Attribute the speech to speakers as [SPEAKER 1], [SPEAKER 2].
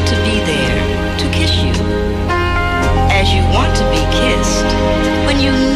[SPEAKER 1] want to be there to kiss you, as you want to be kissed when you